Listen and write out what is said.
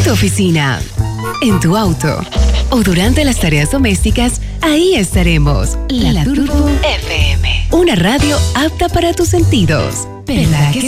tu oficina, en tu auto o durante las tareas domésticas, ahí estaremos. La Turbo FM. Una radio apta para tus sentidos. ¿Verdad que